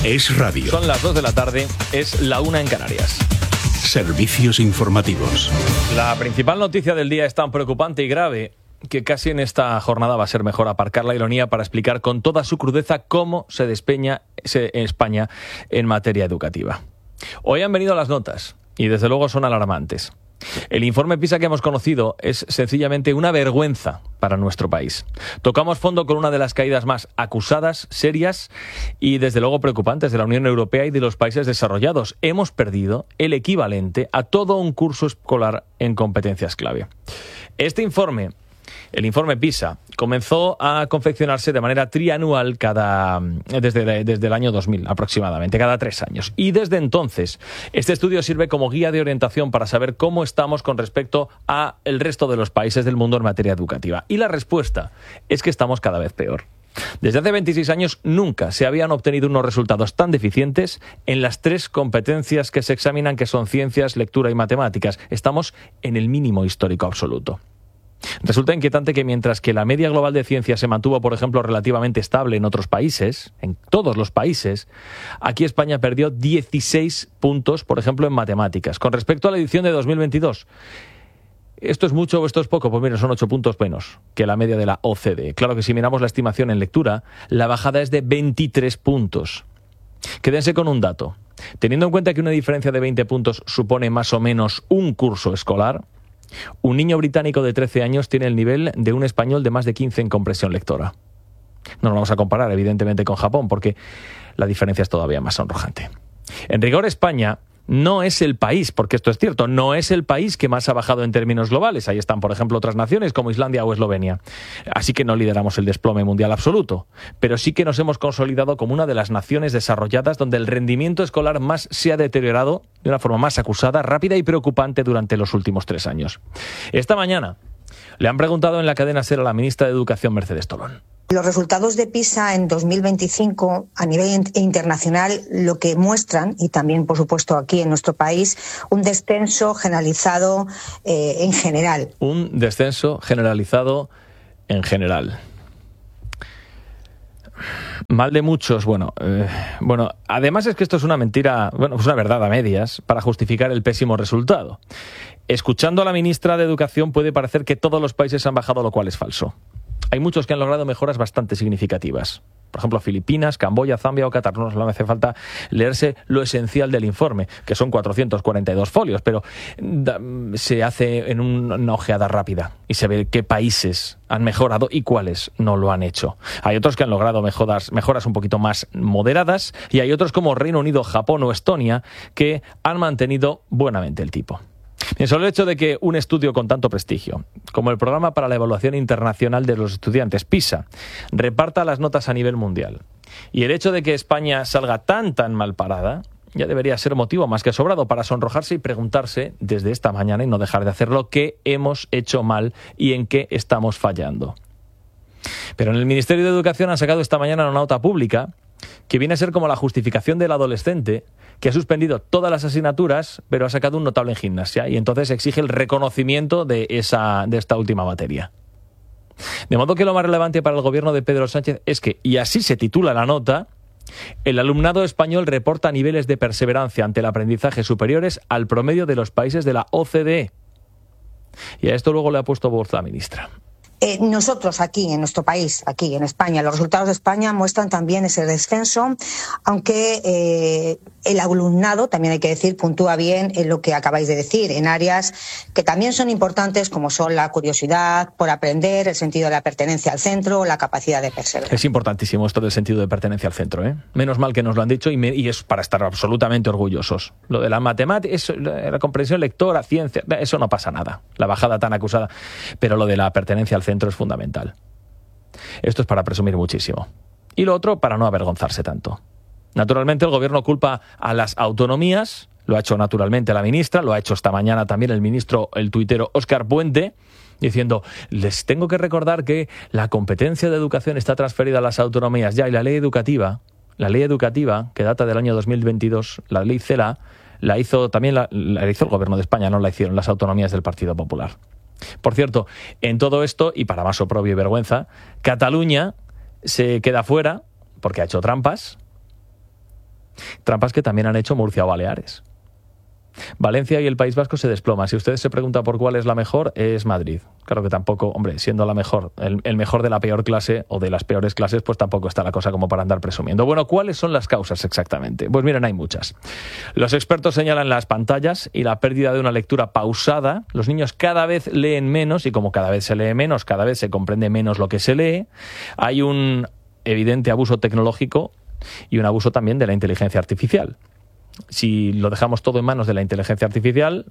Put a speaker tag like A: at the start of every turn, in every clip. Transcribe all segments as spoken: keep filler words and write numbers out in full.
A: Es radio.
B: Son las dos de la tarde, es la una en Canarias.
A: Servicios informativos.
B: La principal noticia del día es tan preocupante y grave que casi en esta jornada va a ser mejor aparcar la ironía para explicar con toda su crudeza cómo se despeña en España en materia educativa. Hoy han venido las notas y desde luego son alarmantes. El informe PISA que hemos conocido es sencillamente una vergüenza para nuestro país. Tocamos fondo con una de las caídas más acusadas, serias y desde luego preocupantes de la Unión Europea y de los países desarrollados. Hemos perdido el equivalente a todo un curso escolar en competencias clave. Este informe, el informe PISA, comenzó a confeccionarse de manera trianual cada desde, desde el año dos mil aproximadamente, cada tres años. Y desde entonces, este estudio sirve como guía de orientación para saber cómo estamos con respecto a el resto de los países del mundo en materia educativa. Y la respuesta es que estamos cada vez peor. Desde hace veintiséis años nunca se habían obtenido unos resultados tan deficientes en las tres competencias que se examinan, que son ciencias, lectura y matemáticas. Estamos en el mínimo histórico absoluto. Resulta inquietante que mientras que la media global de ciencia se mantuvo, por ejemplo, relativamente estable en otros países, en todos los países, aquí España perdió dieciséis puntos, por ejemplo, en matemáticas. Con respecto a la edición de dos mil veintidós, ¿esto es mucho o esto es poco? Pues mira, son ocho puntos menos que la media de la O C D E. Claro que si miramos la estimación en lectura, la bajada es de veintitrés puntos. Quédense con un dato. Teniendo en cuenta que una diferencia de veinte puntos supone más o menos un curso escolar, un niño británico de trece años tiene el nivel de un español de más de quince en comprensión lectora. No nos vamos a comparar, evidentemente, con Japón, porque la diferencia es todavía más sonrojante. En rigor, España no es el país, porque esto es cierto, no es el país que más ha bajado en términos globales. Ahí están, por ejemplo, otras naciones como Islandia o Eslovenia. Así que no lideramos el desplome mundial absoluto, pero sí que nos hemos consolidado como una de las naciones desarrolladas donde el rendimiento escolar más se ha deteriorado de una forma más acusada, rápida y preocupante durante los últimos tres años. Esta mañana le han preguntado en la cadena SER a la ministra de Educación, Mercedes Tolón.
C: Los resultados de PISA en dos mil veinticinco a nivel internacional lo que muestran, y también por supuesto aquí en nuestro país, un descenso generalizado eh, en general.
B: Un descenso generalizado en general. Mal de muchos, bueno, eh, bueno, además es que esto es una mentira, bueno, es una verdad a medias para justificar el pésimo resultado. Escuchando a la ministra de Educación puede parecer que todos los países han bajado, lo cual es falso. Hay muchos que han logrado mejoras bastante significativas. Por ejemplo, Filipinas, Camboya, Zambia o Qatar. No solo hace falta leerse lo esencial del informe, que son cuatrocientos cuarenta y dos folios, pero da, se hace en una ojeada rápida y se ve qué países han mejorado y cuáles no lo han hecho. Hay otros que han logrado mejoras, mejoras un poquito más moderadas y hay otros como Reino Unido, Japón o Estonia que han mantenido buenamente el tipo. Bien, solo el hecho de que un estudio con tanto prestigio, como el Programa para la Evaluación Internacional de los Estudiantes, PISA, reparta las notas a nivel mundial, y el hecho de que España salga tan tan mal parada, ya debería ser motivo más que sobrado para sonrojarse y preguntarse desde esta mañana, y no dejar de hacerlo, qué hemos hecho mal y en qué estamos fallando. Pero en el Ministerio de Educación han sacado esta mañana una nota pública que viene a ser como la justificación del adolescente que ha suspendido todas las asignaturas, pero ha sacado un notable en gimnasia, y entonces exige el reconocimiento de, esa, de esta última materia. De modo que lo más relevante para el gobierno de Pedro Sánchez es que, y así se titula la nota, el alumnado español reporta niveles de perseverancia ante el aprendizaje superiores al promedio de los países de la O C D E. Y a esto luego le ha puesto voz la ministra.
C: Eh, nosotros aquí, en nuestro país, aquí en España, los resultados de España muestran también ese descenso, aunque eh, el alumnado, también hay que decir, puntúa bien en lo que acabáis de decir, en áreas que también son importantes, como son la curiosidad por aprender, el sentido de la pertenencia al centro, la capacidad de perseverar.
B: Es importantísimo esto del sentido de pertenencia al centro, ¿eh? Menos mal que nos lo han dicho y, me, y es para estar absolutamente orgullosos. Lo de la matemática, la comprensión lectora, ciencia, eso no pasa nada, la bajada tan acusada, pero lo de la pertenencia al centro es fundamental. Esto es para presumir muchísimo. Y lo otro, para no avergonzarse tanto. Naturalmente, el gobierno culpa a las autonomías, lo ha hecho naturalmente la ministra, lo ha hecho esta mañana también el ministro, el tuitero Óscar Puente, diciendo, les tengo que recordar que la competencia de educación está transferida a las autonomías ya, y la ley educativa, la ley educativa, que data del año dos mil veintidós, la ley CELA, la hizo también la, la hizo el gobierno de España, no la hicieron las autonomías del Partido Popular. Por cierto, en todo esto, y para más oprobio y vergüenza, Cataluña se queda fuera porque ha hecho trampas. Trampas que también han hecho Murcia o Baleares. Valencia y el País Vasco se desploman. Si ustedes se preguntan por cuál es la mejor, es Madrid. Claro que tampoco, hombre, siendo la mejor, el, el mejor de la peor clase o de las peores clases, pues tampoco está la cosa como para andar presumiendo. Bueno, ¿cuáles son las causas exactamente? Pues miren, hay muchas. Los expertos señalan las pantallas y la pérdida de una lectura pausada. Los niños cada vez leen menos y como cada vez se lee menos, cada vez se comprende menos lo que se lee. Hay un evidente abuso tecnológico y un abuso también de la inteligencia artificial. Si lo dejamos todo en manos de la inteligencia artificial,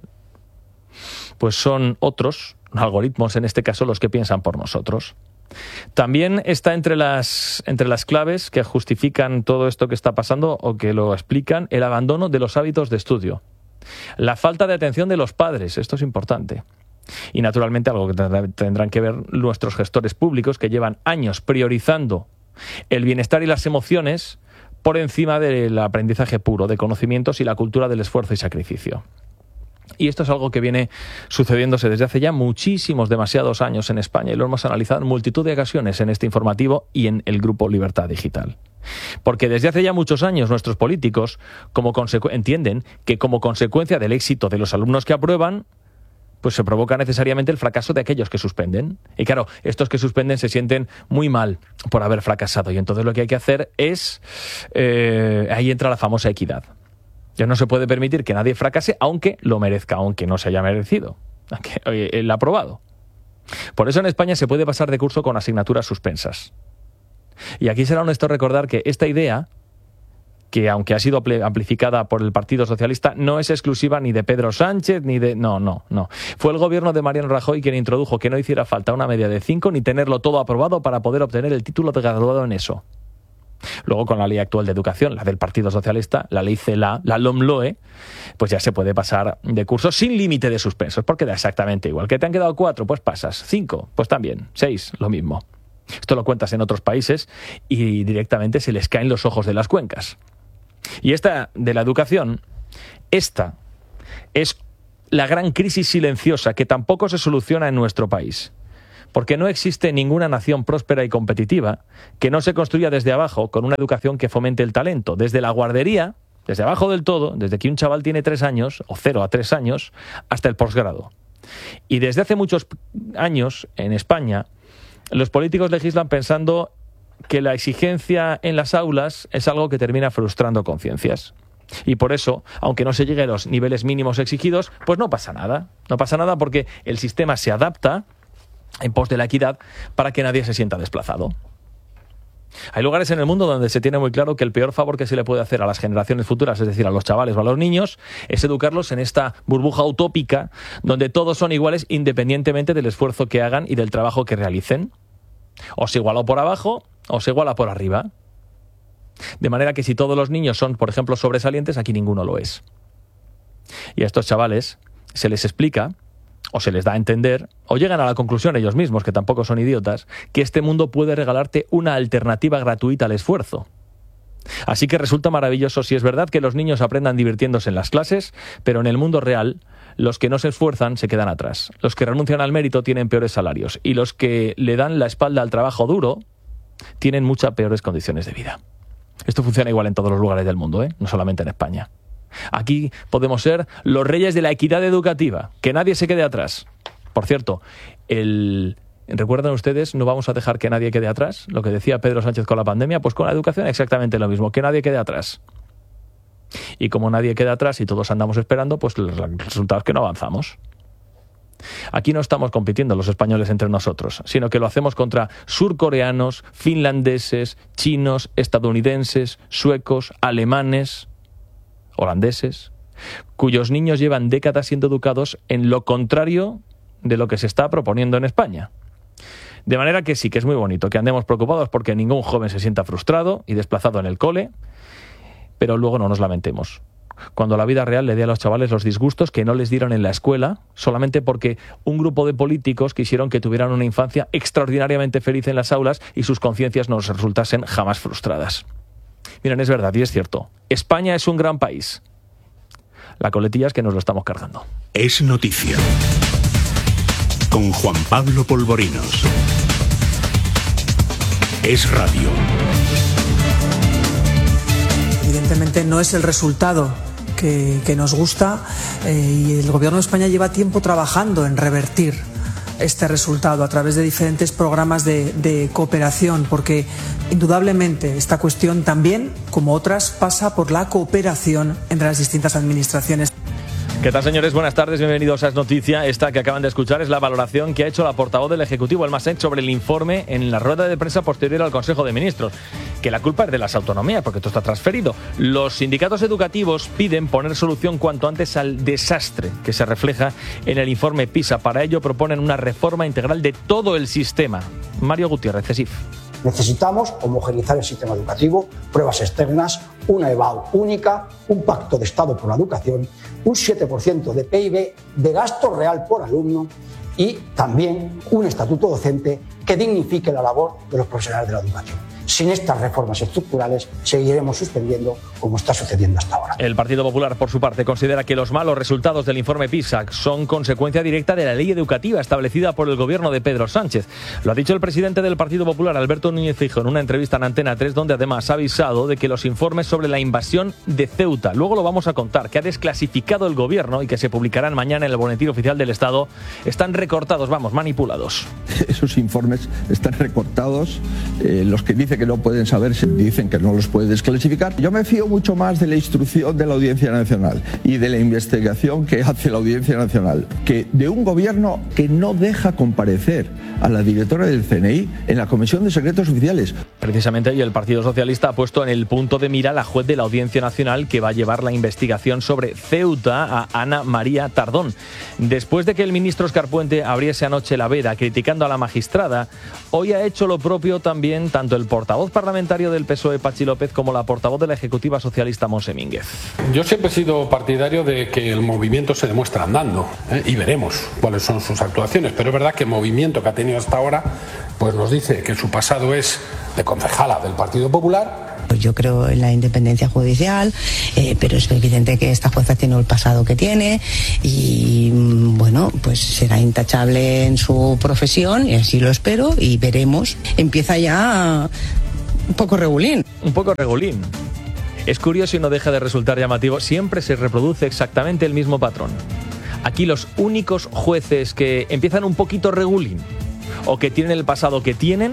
B: pues son otros algoritmos, en este caso, los que piensan por nosotros. También está entre las, entre las claves que justifican todo esto que está pasando o que lo explican, el abandono de los hábitos de estudio. La falta de atención de los padres, esto es importante. Y naturalmente algo que tendrán que ver nuestros gestores públicos que llevan años priorizando el bienestar y las emociones por encima del aprendizaje puro de conocimientos y la cultura del esfuerzo y sacrificio. Y esto es algo que viene sucediéndose desde hace ya muchísimos, demasiados años en España y lo hemos analizado en multitud de ocasiones en este informativo y en el grupo Libertad Digital. Porque desde hace ya muchos años nuestros políticos como consecu- entienden que como consecuencia del éxito de los alumnos que aprueban, pues se provoca necesariamente el fracaso de aquellos que suspenden. Y claro, estos que suspenden se sienten muy mal por haber fracasado. Y entonces lo que hay que hacer es... Eh, ahí entra la famosa equidad. Ya no se puede permitir que nadie fracase, aunque lo merezca, aunque no se haya merecido. Aunque, oye, el aprobado. Por eso en España se puede pasar de curso con asignaturas suspensas. Y aquí será honesto recordar que esta idea, que aunque ha sido amplificada por el Partido Socialista, no es exclusiva ni de Pedro Sánchez, ni de... No, no, no. Fue el gobierno de Mariano Rajoy quien introdujo que no hiciera falta una media de cinco ni tenerlo todo aprobado para poder obtener el título de graduado en eso. Luego, con la ley actual de educación, la del Partido Socialista, la ley CELA, la LOMLOE, pues ya se puede pasar de curso sin límite de suspensos, porque da exactamente igual. ¿Que te han quedado cuatro? Pues pasas. Cinco, pues también. Seis, lo mismo. Esto lo cuentas en otros países y directamente se les caen los ojos de las cuencas. Y esta de la educación, esta es la gran crisis silenciosa que tampoco se soluciona en nuestro país. Porque no existe ninguna nación próspera y competitiva que no se construya desde abajo con una educación que fomente el talento. Desde la guardería, desde abajo del todo, desde que un chaval tiene tres años, o cero a tres años, hasta el posgrado. Y desde hace muchos años, en España, los políticos legislan pensando que la exigencia en las aulas es algo que termina frustrando conciencias. Y por eso, aunque no se llegue a los niveles mínimos exigidos, pues no pasa nada. No pasa nada porque el sistema se adapta en pos de la equidad para que nadie se sienta desplazado. Hay lugares en el mundo donde se tiene muy claro que el peor favor que se le puede hacer a las generaciones futuras, es decir, a los chavales o a los niños, es educarlos en esta burbuja utópica donde todos son iguales independientemente del esfuerzo que hagan y del trabajo que realicen. O se iguala por abajo o se iguala por arriba. De manera que si todos los niños son, por ejemplo, sobresalientes, aquí ninguno lo es. Y a estos chavales se les explica, o se les da a entender, o llegan a la conclusión ellos mismos, que tampoco son idiotas, que este mundo puede regalarte una alternativa gratuita al esfuerzo. Así que resulta maravilloso si es verdad que los niños aprendan divirtiéndose en las clases, pero en el mundo real, los que no se esfuerzan se quedan atrás. Los que renuncian al mérito tienen peores salarios, y los que le dan la espalda al trabajo duro tienen muchas peores condiciones de vida. Esto funciona igual en todos los lugares del mundo, ¿eh? No solamente en España. Aquí podemos ser los reyes de la equidad educativa, que nadie se quede atrás. Por cierto, el... ¿recuerdan ustedes? No vamos a dejar que nadie quede atrás. Lo que decía Pedro Sánchez con la pandemia, pues con la educación exactamente lo mismo, que nadie quede atrás. Y como nadie queda atrás y todos andamos esperando, pues el resultado es que no avanzamos. Aquí no estamos compitiendo los españoles entre nosotros, sino que lo hacemos contra surcoreanos, finlandeses, chinos, estadounidenses, suecos, alemanes, holandeses, cuyos niños llevan décadas siendo educados en lo contrario de lo que se está proponiendo en España. De manera que sí que es muy bonito que andemos preocupados porque ningún joven se sienta frustrado y desplazado en el cole, pero luego no nos lamentemos cuando la vida real le dé a los chavales los disgustos que no les dieron en la escuela, solamente porque un grupo de políticos quisieron que tuvieran una infancia extraordinariamente feliz en las aulas y sus conciencias no resultasen jamás frustradas. Miren, es verdad y es cierto, España es un gran país. La coletilla es que nos lo estamos cargando.
A: Es noticia. Con Juan Pablo Polvorinos. Es radio.
D: Evidentemente evidentemente no es el resultado que, que nos gusta eh, y el Gobierno de España lleva tiempo trabajando en revertir este resultado a través de diferentes programas de, de cooperación, porque indudablemente esta cuestión también, como otras, pasa por la cooperación entre las distintas administraciones.
B: ¿Qué tal, señores? Buenas tardes, bienvenidos a Es Noticia. Esta que acaban de escuchar es la valoración que ha hecho la portavoz del Ejecutivo, el Masech, sobre el informe en la rueda de prensa posterior al Consejo de Ministros. Que la culpa es de las autonomías, porque esto está transferido. Los sindicatos educativos piden poner solución cuanto antes al desastre que se refleja en el informe PISA. Para ello proponen una reforma integral de todo el sistema. Mario Gutiérrez, CESIF.
E: Necesitamos homogeneizar el sistema educativo, pruebas externas, una EBAU única, un pacto de Estado por la educación, un siete por ciento de P I B de gasto real por alumno y también un estatuto docente que dignifique la labor de los profesionales de la educación. Sin estas reformas estructurales seguiremos suspendiendo como está sucediendo hasta ahora.
B: El Partido Popular, por su parte, considera que los malos resultados del informe PISA son consecuencia directa de la ley educativa establecida por el gobierno de Pedro Sánchez. Lo ha dicho el presidente del Partido Popular, Alberto Núñez Feijóo, en una entrevista en Antena tres, donde además ha avisado de que los informes sobre la invasión de Ceuta, luego lo vamos a contar, que ha desclasificado el gobierno y que se publicarán mañana en el Boletín Oficial del Estado, están recortados, vamos, manipulados.
F: Esos informes están recortados, eh, los que dicen que no pueden saber dicen que no los puede desclasificar. Yo me fío mucho más de la instrucción de la Audiencia Nacional y de la investigación que hace la Audiencia Nacional que de un gobierno que no deja comparecer a la directora del C N I en la Comisión de Secretos Oficiales.
B: Precisamente, y el Partido Socialista ha puesto en el punto de mira a la juez de la Audiencia Nacional que va a llevar la investigación sobre Ceuta, a Ana María Tardón. Después de que el ministro Escarpuente abriese anoche la veda criticando a la magistrada, hoy ha hecho lo propio también tanto el portavoz parlamentario del P S O E, Pachi López, como la portavoz de la Ejecutiva Socialista, Monse Mínguez.
G: Yo siempre he sido partidario de que el movimiento se demuestra andando, ¿eh? Y veremos cuáles son sus actuaciones, pero es verdad que el movimiento que ha tenido hasta ahora pues nos dice que su pasado es de concejala del Partido Popular.
H: Yo creo en la independencia judicial, eh, pero es evidente que esta jueza tiene el pasado que tiene y, bueno, pues será intachable en su profesión, y así lo espero, y veremos. Empieza ya un poco regulín.
B: Un poco regulín. Es curioso y no deja de resultar llamativo. Siempre se reproduce exactamente el mismo patrón. Aquí los únicos jueces que empiezan un poquito regulín o que tienen el pasado que tienen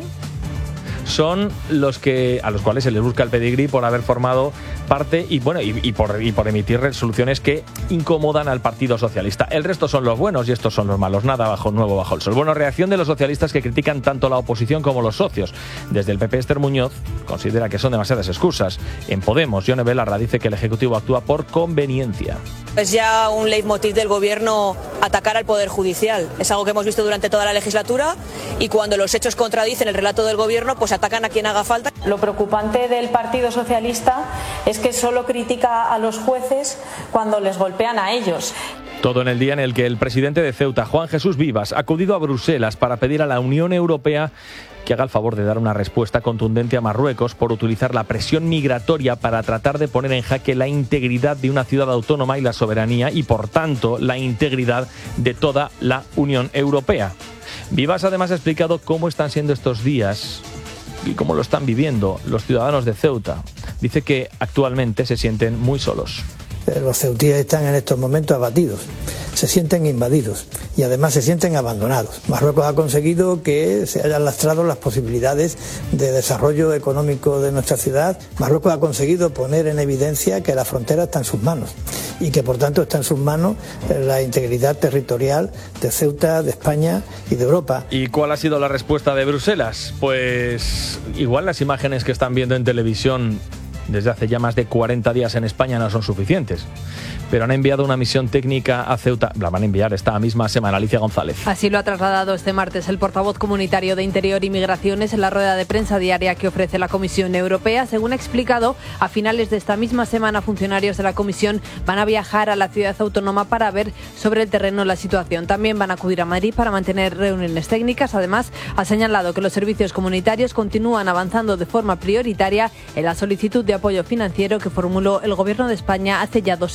B: son los que a los cuales se les busca el pedigrí por haber formado parte y bueno y, y, por, y por emitir resoluciones que incomodan al Partido Socialista. El resto son los buenos y estos son los malos. Nada bajo nuevo bajo el sol. Bueno, reacción de los socialistas que critican tanto la oposición como los socios. Desde el P P, Esther Muñoz considera que son demasiadas excusas. En Podemos, Yone Belarra dice que el Ejecutivo actúa por conveniencia.
I: Es ya un leitmotiv del Gobierno atacar al Poder Judicial. Es algo que hemos visto durante toda la legislatura y cuando los hechos contradicen el relato del Gobierno, pues atacan a quien haga falta.
J: Lo preocupante del Partido Socialista es que solo critica a los jueces cuando les golpean a ellos.
B: Todo en el día en el que el presidente de Ceuta, Juan Jesús Vivas, ha acudido a Bruselas para pedir a la Unión Europea que haga el favor de dar una respuesta contundente a Marruecos por utilizar la presión migratoria para tratar de poner en jaque la integridad de una ciudad autónoma y la soberanía y, por tanto, la integridad de toda la Unión Europea. Vivas además ha explicado cómo están siendo estos días y cómo lo están viviendo los ciudadanos de Ceuta. Dice que actualmente se sienten muy solos.
K: Los ceutíes están en estos momentos abatidos, se sienten invadidos y además se sienten abandonados. Marruecos ha conseguido que se hayan lastrado las posibilidades de desarrollo económico de nuestra ciudad. Marruecos ha conseguido poner en evidencia que la frontera está en sus manos y que por tanto está en sus manos la integridad territorial de Ceuta, de España y de Europa.
B: ¿Y cuál ha sido la respuesta de Bruselas? Pues igual las imágenes que están viendo en televisión desde hace ya más de cuarenta días en España no son suficientes, pero han enviado una misión técnica a Ceuta. La van a enviar esta misma semana. Alicia González.
L: Así lo ha trasladado este martes el portavoz comunitario de Interior y Migraciones en la rueda de prensa diaria que ofrece la Comisión Europea. Según ha explicado, a finales de esta misma semana funcionarios de la Comisión van a viajar a la ciudad autónoma para ver sobre el terreno la situación. También van a acudir a Madrid para mantener reuniones técnicas. Además, ha señalado que los servicios comunitarios continúan avanzando de forma prioritaria en la solicitud de apoyo financiero que formuló el Gobierno de España hace ya dos semanas.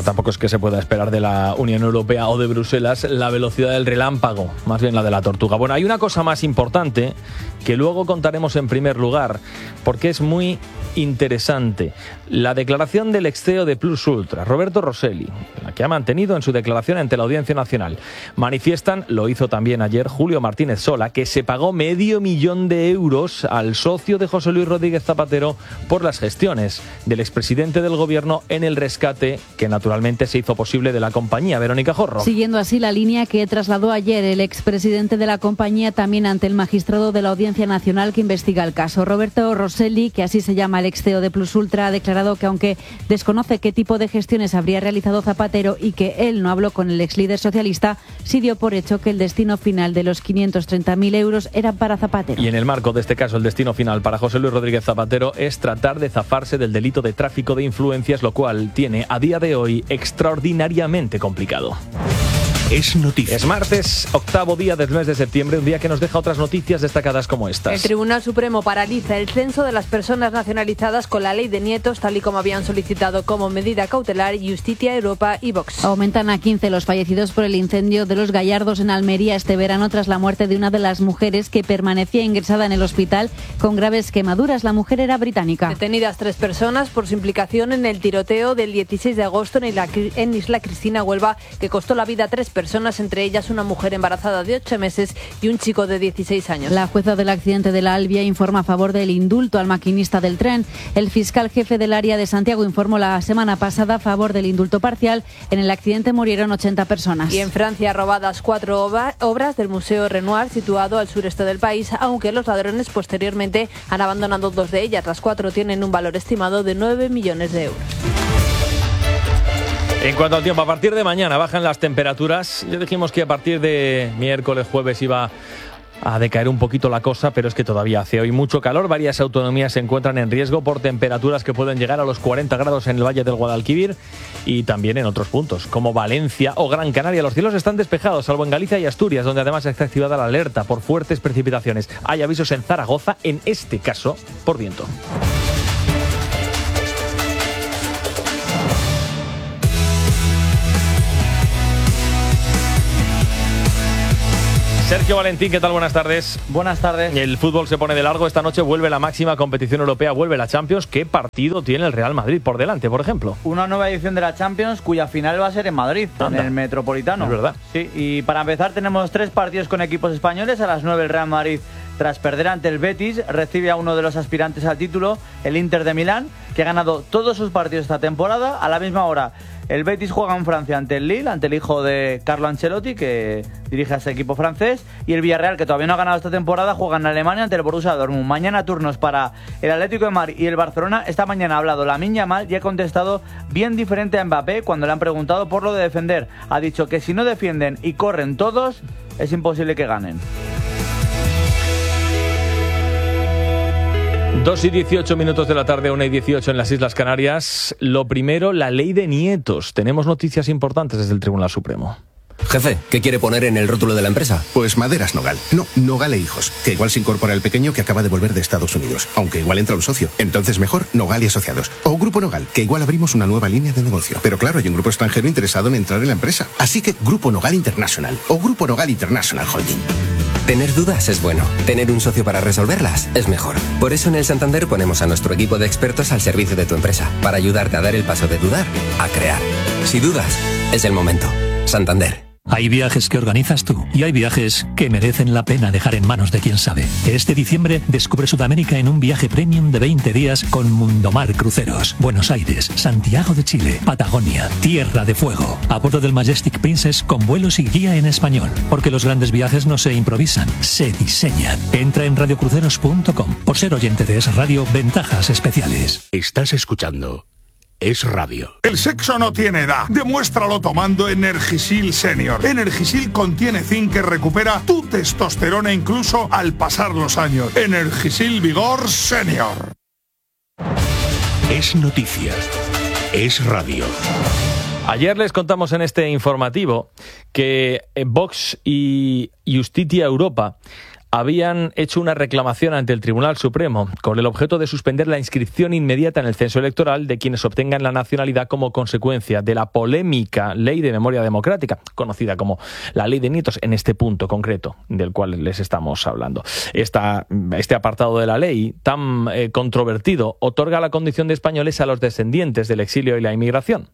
B: tampoco es que se pueda esperar de la Unión Europea o de Bruselas la velocidad del relámpago, más bien la de la tortuga. Bueno, hay una cosa más importante que luego contaremos en primer lugar, porque es muy interesante. La declaración del ex C E O de Plus Ultra, Roberto Rosselli, la que ha mantenido en su declaración ante la Audiencia Nacional. Manifiestan, lo hizo también ayer Julio Martínez Sola, que se pagó medio millón de euros al socio de José Luis Rodríguez Zapatero por las gestiones del expresidente del gobierno en el rescate que naturalmente se hizo posible de la compañía. Verónica Jorro.
M: Siguiendo así la línea que trasladó ayer el expresidente de la compañía también ante el magistrado de la Audiencia Nacional que investiga el caso. Roberto Rosselli, que así se llama el ex C E O de Plus Ultra, ha declarado que aunque desconoce qué tipo de gestiones habría realizado Zapatero y que él no habló con el ex líder socialista, sí dio por hecho que el destino final de los quinientos treinta mil euros era para Zapatero.
B: Y en el marco de este caso, el destino final para José Luis Rodríguez Zapatero es tratar de zafarse del delito de tráfico de influencias, lo cual tiene a día de hoy extraordinariamente complicado.
A: Es noticia.
B: Es martes, octavo día del mes de septiembre, un día que nos deja otras noticias destacadas como estas.
L: El Tribunal Supremo paraliza el censo de las personas nacionalizadas con la ley de nietos, tal y como habían solicitado como medida cautelar Justitia Europa y Vox.
M: Aumentan a quince los fallecidos por el incendio de los Gallardos en Almería este verano tras la muerte de una de las mujeres que permanecía ingresada en el hospital con graves quemaduras. La mujer era británica.
L: Detenidas tres personas por su implicación en el tiroteo del dieciséis de agosto en Isla, en Isla Cristina, Huelva, que costó la vida a tres personas. personas, entre ellas una mujer embarazada de ocho meses y un chico de dieciséis años.
M: La jueza del accidente de la Albia informa a favor del indulto al maquinista del tren. El fiscal jefe del área de Santiago informó la semana pasada a favor del indulto parcial. En el accidente murieron ochenta personas.
L: Y en Francia, robadas cuatro obras del Museo Renoir, situado al sureste del país, aunque los ladrones posteriormente han abandonado dos de ellas. Las cuatro tienen un valor estimado de nueve millones de euros.
B: En cuanto al tiempo, a partir de mañana bajan las temperaturas. Ya dijimos que a partir de miércoles, jueves iba a decaer un poquito la cosa, pero es que todavía hace hoy mucho calor. Varias autonomías se encuentran en riesgo por temperaturas que pueden llegar a los cuarenta grados en el Valle del Guadalquivir y también en otros puntos, como Valencia o Gran Canaria. Los cielos están despejados, salvo en Galicia y Asturias, donde además está activada la alerta por fuertes precipitaciones. Hay avisos en Zaragoza, en este caso, por viento. Sergio Valentín, ¿qué tal? Buenas tardes.
N: Buenas tardes.
B: El fútbol se pone de largo. Esta noche vuelve la máxima competición europea, vuelve la Champions. ¿Qué partido tiene el Real Madrid por delante, por ejemplo?
N: Una nueva edición de la Champions cuya final va a ser en Madrid, Anda. en el Metropolitano.
B: Es verdad.
N: Sí, y para empezar tenemos tres partidos con equipos españoles. A las nueve el Real Madrid, tras perder ante el Betis, recibe a uno de los aspirantes al título, el Inter de Milán, que ha ganado todos sus partidos esta temporada. A la misma hora, el Betis juega en Francia ante el Lille, ante el hijo de Carlo Ancelotti, que dirige a ese equipo francés. Y el Villarreal, que todavía no ha ganado esta temporada, juega en Alemania ante el Borussia Dortmund. Mañana turnos para el Atlético de Madrid y el Barcelona. Esta mañana ha hablado Lamine Yamal y ha contestado bien diferente a Mbappé cuando le han preguntado por lo de defender. Ha dicho que si no defienden y corren todos, es imposible que ganen.
B: dos y dieciocho minutos de la tarde, una y dieciocho en las Islas Canarias. Lo primero, la ley de nietos. Tenemos noticias importantes desde el Tribunal Supremo.
O: Jefe, ¿qué quiere poner en el rótulo de la empresa? Pues Maderas Nogal. No, Nogal e Hijos. Que igual se incorpora el pequeño que acaba de volver de Estados Unidos. Aunque igual entra un socio. Entonces mejor Nogal y Asociados. O Grupo Nogal, que igual abrimos una nueva línea de negocio. Pero claro, hay un grupo extranjero interesado en entrar en la empresa. Así que Grupo Nogal International. O Grupo Nogal International Holding.
P: Tener dudas es bueno. Tener un socio para resolverlas es mejor. Por eso en el Santander ponemos a nuestro equipo de expertos al servicio de tu empresa. Para ayudarte a dar el paso de dudar a crear. Si dudas, es el momento. Santander.
Q: Hay viajes que organizas tú y hay viajes que merecen la pena dejar en manos de quien sabe. Este diciembre descubre Sudamérica en un viaje premium de veinte días con Mundomar Cruceros. Buenos Aires, Santiago de Chile, Patagonia, Tierra de Fuego. A bordo del Majestic Princess con vuelos y guía en español. Porque los grandes viajes no se improvisan, se diseñan. Entra en radio cruceros punto com. Por ser oyente de Es Radio, ventajas especiales.
A: Estás escuchando Es Radio.
R: El sexo no tiene edad. Demuéstralo tomando Energisil Senior. Energisil contiene zinc que recupera tu testosterona incluso al pasar los años. Energisil Vigor Senior.
A: Es noticia. Es Radio.
B: Ayer les contamos en este informativo que Vox y Justitia Europa habían hecho una reclamación ante el Tribunal Supremo con el objeto de suspender la inscripción inmediata en el censo electoral de quienes obtengan la nacionalidad como consecuencia de la polémica Ley de Memoria Democrática, conocida como la Ley de Nietos, en este punto concreto del cual les estamos hablando. Esta, este apartado de la ley, tan eh, controvertido, otorga la condición de españoles a los descendientes del exilio y la inmigración.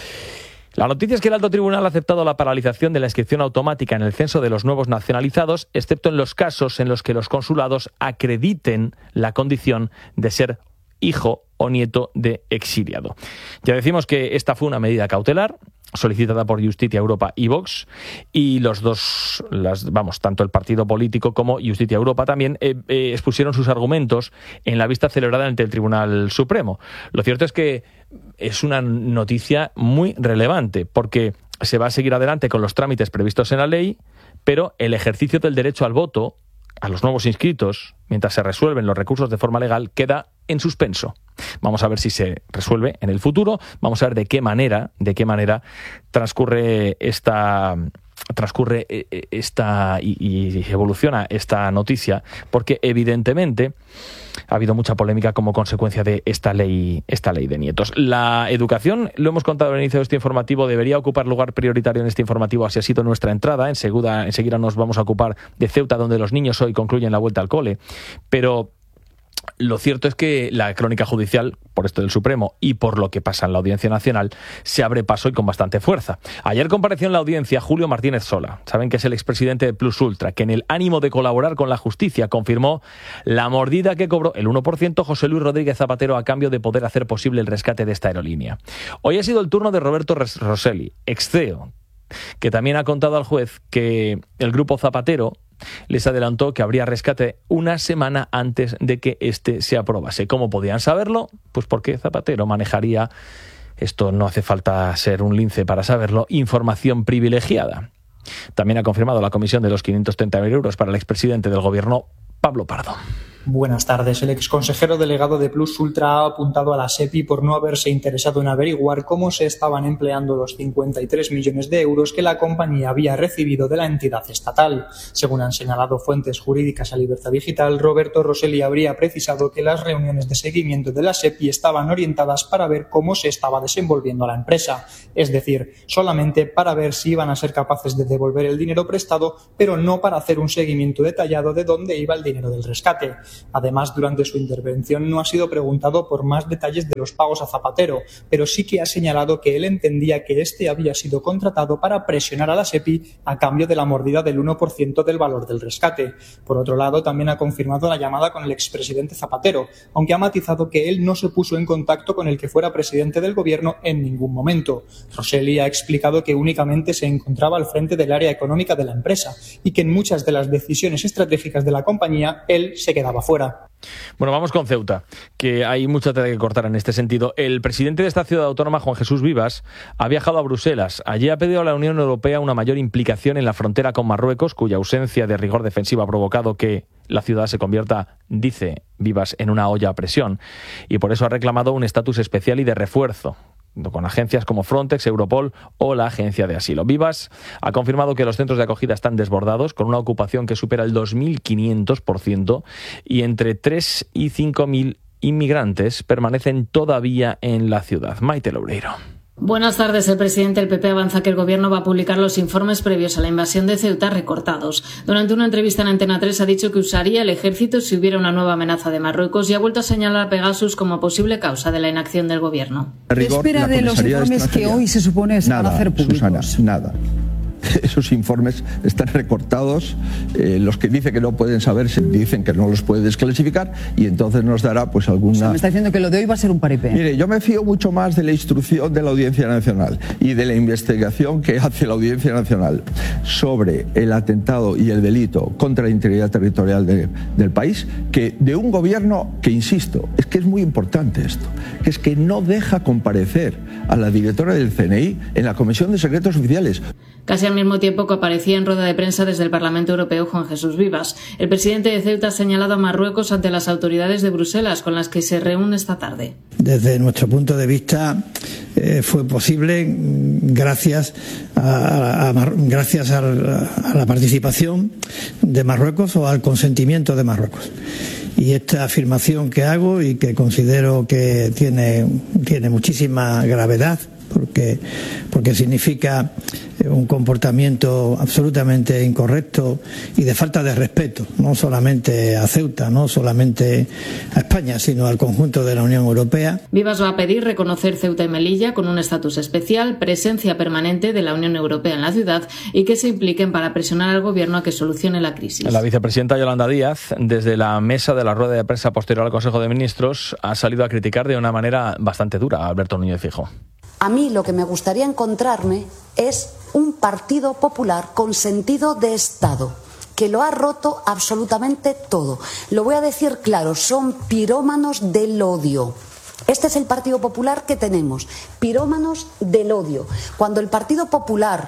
B: La noticia es que el Alto Tribunal ha aceptado la paralización de la inscripción automática en el censo de los nuevos nacionalizados, excepto en los casos en los que los consulados acrediten la condición de ser hijo o nieto de exiliado. Ya decimos que esta fue una medida cautelar solicitada por Justicia Europa y Vox, y los dos, las, vamos, tanto el partido político como Justicia Europa también eh, eh, expusieron sus argumentos en la vista celebrada ante el Tribunal Supremo. Lo cierto es que es una noticia muy relevante, porque se va a seguir adelante con los trámites previstos en la ley, pero el ejercicio del derecho al voto a los nuevos inscritos, mientras se resuelven los recursos de forma legal, queda en suspenso. Vamos a ver si se resuelve en el futuro, vamos a ver de qué manera, de qué manera transcurre esta transcurre esta y, y evoluciona esta noticia, porque evidentemente ha habido mucha polémica como consecuencia de esta ley, esta ley de nietos. La educación, lo hemos contado al inicio de este informativo, debería ocupar lugar prioritario en este informativo, así ha sido nuestra entrada. Enseguida, enseguida nos vamos a ocupar de Ceuta, donde los niños hoy concluyen la vuelta al cole, pero lo cierto es que la crónica judicial, por esto del Supremo y por lo que pasa en la Audiencia Nacional, se abre paso y con bastante fuerza. Ayer compareció en la audiencia Julio Martínez Sola, saben que es el expresidente de Plus Ultra, que en el ánimo de colaborar con la justicia confirmó la mordida que cobró el uno por ciento José Luis Rodríguez Zapatero a cambio de poder hacer posible el rescate de esta aerolínea. Hoy ha sido el turno de Roberto Rosselli, ex C E O, que también ha contado al juez que el grupo Zapatero les adelantó que habría rescate una semana antes de que este se aprobase. ¿Cómo podían saberlo? Pues porque Zapatero manejaría, esto no hace falta ser un lince para saberlo, información privilegiada. También ha confirmado la comisión de los quinientos treinta mil euros para el expresidente del gobierno, Pablo Pardo.
S: Buenas tardes. El exconsejero delegado de Plus Ultra ha apuntado a la SEPI por no haberse interesado en averiguar cómo se estaban empleando los cincuenta y tres millones de euros que la compañía había recibido de la entidad estatal. Según han señalado fuentes jurídicas a Libertad Digital, Roberto Rosselli habría precisado que las reuniones de seguimiento de la SEPI estaban orientadas para ver cómo se estaba desenvolviendo la empresa, es decir, solamente para ver si iban a ser capaces de devolver el dinero prestado, pero no para hacer un seguimiento detallado de dónde iba el dinero del rescate. Además, durante su intervención no ha sido preguntado por más detalles de los pagos a Zapatero, pero sí que ha señalado que él entendía que este había sido contratado para presionar a la SEPI a cambio de la mordida del uno por ciento del valor del rescate. Por otro lado, también ha confirmado la llamada con el expresidente Zapatero, aunque ha matizado que él no se puso en contacto con el que fuera presidente del gobierno en ningún momento. Rosselli ha explicado que únicamente se encontraba al frente del área económica de la empresa y que en muchas de las decisiones estratégicas de la compañía él se quedaba fuera.
B: Bueno, vamos con Ceuta, que hay mucha tela que cortar en este sentido. El presidente de esta ciudad autónoma, Juan Jesús Vivas, ha viajado a Bruselas. Allí ha pedido a la Unión Europea una mayor implicación en la frontera con Marruecos, cuya ausencia de rigor defensivo ha provocado que la ciudad se convierta, dice Vivas, en una olla a presión. Y por eso ha reclamado un estatus especial y de refuerzo, con agencias como Frontex, Europol o la Agencia de Asilo. Vivas ha confirmado que los centros de acogida están desbordados, con una ocupación que supera el dos mil quinientos por ciento, y entre tres y cinco mil inmigrantes permanecen todavía en la ciudad. Maite Loureiro.
T: Buenas tardes. El presidente del P P avanza que el gobierno va a publicar los informes previos a la invasión de Ceuta recortados. Durante una entrevista en Antena tres ha dicho que usaría el ejército si hubiera una nueva amenaza de Marruecos y ha vuelto a señalar a Pegasus como posible causa de la inacción del gobierno.
U: ¿Qué espera de los informes que hoy se supone se van a hacer públicos?
F: Susana, nada. Esos informes están recortados, eh, los que dice que no pueden saber dicen que no los puede desclasificar y entonces nos dará pues alguna...
U: O sea, me está diciendo que lo de hoy va a ser un paripé.
F: Mire, yo me fío mucho más de la instrucción de la Audiencia Nacional y de la investigación que hace la Audiencia Nacional sobre el atentado y el delito contra la integridad territorial de, del país que de un gobierno que, insisto, es que es muy importante esto, que es que no deja comparecer a la directora del C N I en la Comisión de Secretos Oficiales.
T: Casi al al mismo tiempo que aparecía en rueda de prensa desde el Parlamento Europeo Juan Jesús Vivas. El presidente de Ceuta ha señalado a Marruecos ante las autoridades de Bruselas, con las que se reúne esta tarde.
K: Desde nuestro punto de vista eh, fue posible gracias a, a, a, gracias a, a la participación de Marruecos o al consentimiento de Marruecos. Y esta afirmación que hago y que considero que tiene, tiene muchísima gravedad, porque, porque significa un comportamiento absolutamente incorrecto y de falta de respeto, no solamente a Ceuta, no solamente a España, sino al conjunto de la Unión Europea.
T: Vivas va a pedir reconocer Ceuta y Melilla con un estatus especial, presencia permanente de la Unión Europea en la ciudad y que se impliquen para presionar al gobierno a que solucione la crisis.
B: La vicepresidenta Yolanda Díaz, desde la mesa de la rueda de prensa posterior al Consejo de Ministros, ha salido a criticar de una manera bastante dura a Alberto Núñez Feijóo.
C: A mí lo que me gustaría encontrarme es un Partido Popular con sentido de Estado, que lo ha roto absolutamente todo. Lo voy a decir claro, son pirómanos del odio. Este es el Partido Popular que tenemos, pirómanos del odio. Cuando el Partido Popular,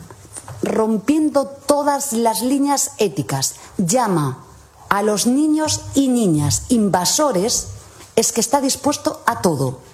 C: rompiendo todas las líneas éticas, llama a los niños y niñas invasores, es que está dispuesto a todo.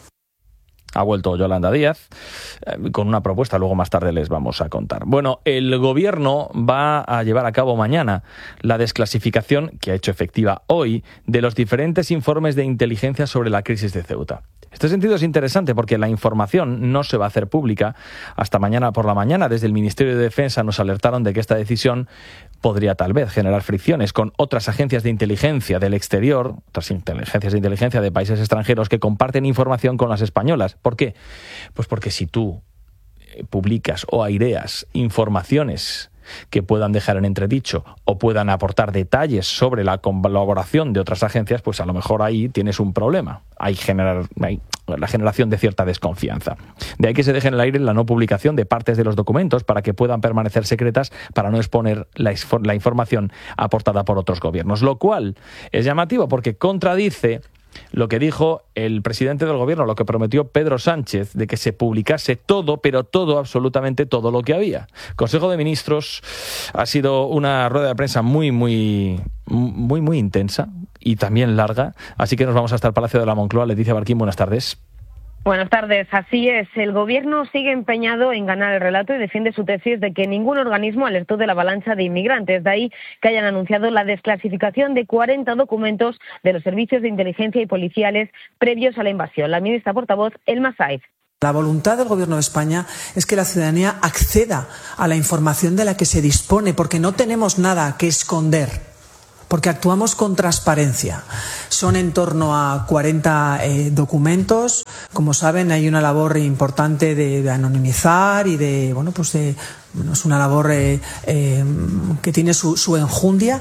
B: Ha vuelto Yolanda Díaz eh, con una propuesta, luego más tarde les vamos a contar. Bueno, el gobierno va a llevar a cabo mañana la desclasificación, que ha hecho efectiva hoy, de los diferentes informes de inteligencia sobre la crisis de Ceuta. Este sentido es interesante porque la información no se va a hacer pública hasta mañana por la mañana. Desde el Ministerio de Defensa nos alertaron de que esta decisión podría tal vez generar fricciones con otras agencias de inteligencia del exterior, otras agencias de inteligencia de países extranjeros que comparten información con las españolas. ¿Por qué? Pues porque si tú publicas o aireas informaciones que puedan dejar en entredicho o puedan aportar detalles sobre la colaboración de otras agencias, pues a lo mejor ahí tienes un problema. Hay, generar, hay la generación de cierta desconfianza. De ahí que se deje en el aire la no publicación de partes de los documentos para que puedan permanecer secretas, para no exponer la, la información aportada por otros gobiernos. Lo cual es llamativo porque contradice lo que dijo el presidente del gobierno, lo que prometió Pedro Sánchez, de que se publicase todo, pero todo, absolutamente todo lo que había. Consejo de Ministros ha sido una rueda de prensa muy, muy, muy, muy intensa y también larga, así que nos vamos hasta el Palacio de la Moncloa. Leticia Barquín, buenas tardes.
V: Buenas tardes, así es. El gobierno sigue empeñado en ganar el relato y defiende su tesis de que ningún organismo alertó de la avalancha de inmigrantes. De ahí que hayan anunciado la desclasificación de cuarenta documentos de los servicios de inteligencia y policiales previos a la invasión. La ministra portavoz, Elma Sáez.
D: La voluntad del Gobierno de España es que la ciudadanía acceda a la información de la que se dispone, porque no tenemos nada que esconder, porque actuamos con transparencia. Son en torno a cuarenta eh, documentos. Como saben, hay una labor importante de, de anonimizar y de, bueno, pues de, bueno, es una labor eh, eh, que tiene su, su enjundia.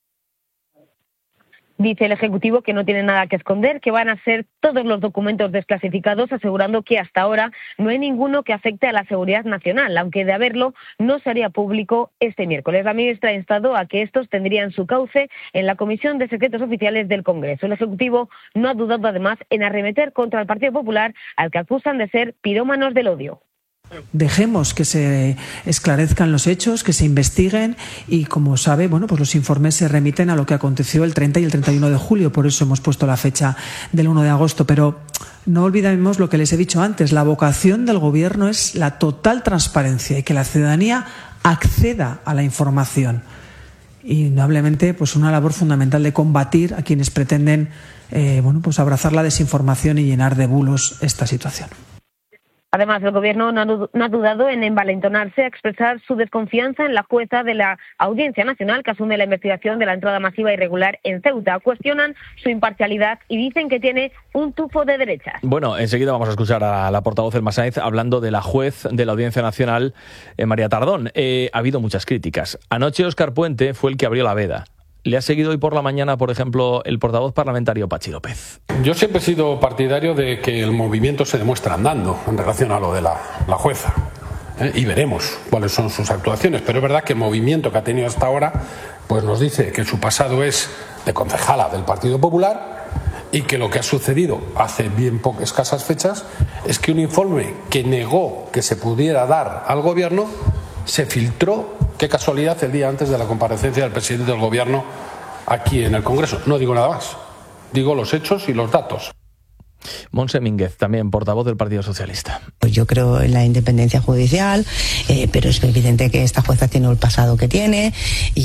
V: Dice el Ejecutivo que no tiene nada que esconder, que van a ser todos los documentos desclasificados, asegurando que hasta ahora no hay ninguno que afecte a la seguridad nacional, aunque de haberlo no se haría público este miércoles. La ministra ha instado a que estos tendrían su cauce en la Comisión de Secretos Oficiales del Congreso. El Ejecutivo no ha dudado además en arremeter contra el Partido Popular, al que acusan de ser pirómanos del odio.
D: Dejemos que se esclarezcan los hechos, que se investiguen y, como sabe, bueno, pues los informes se remiten a lo que aconteció el treinta y el treinta y uno de julio, por eso hemos puesto la fecha del uno de agosto, pero no olvidemos lo que les he dicho antes, la vocación del Gobierno es la total transparencia y que la ciudadanía acceda a la información. Y, indudablemente, pues una labor fundamental de combatir a quienes pretenden eh, bueno, pues abrazar la desinformación y llenar de bulos esta situación.
V: Además, el Gobierno no ha dudado en envalentonarse a expresar su desconfianza en la jueza de la Audiencia Nacional que asume la investigación de la entrada masiva irregular en Ceuta. Cuestionan su imparcialidad y dicen que tiene un tufo de derechas.
B: Bueno, enseguida vamos a escuchar a la portavoz Elma Sáez hablando de la juez de la Audiencia Nacional, eh, María Tardón. Eh, ha habido muchas críticas. Anoche Óscar Puente fue el que abrió la veda. Le ha seguido hoy por la mañana, por ejemplo, el portavoz parlamentario Pachi López.
G: Yo siempre he sido partidario de que el movimiento se demuestra andando en relación a lo de la, la jueza. ¿eh? Y veremos cuáles son sus actuaciones. Pero es verdad que el movimiento que ha tenido hasta ahora pues nos dice que su pasado es de concejala del Partido Popular y que lo que ha sucedido hace bien pocas escasas fechas es que un informe que negó que se pudiera dar al gobierno se filtró, qué casualidad, el día antes de la comparecencia del presidente del Gobierno aquí en el Congreso. No digo nada más, digo los hechos y los datos.
B: Montse Mínguez, también portavoz del Partido Socialista.
E: Yo creo en la independencia judicial, eh, pero es evidente que esta jueza tiene el pasado que tiene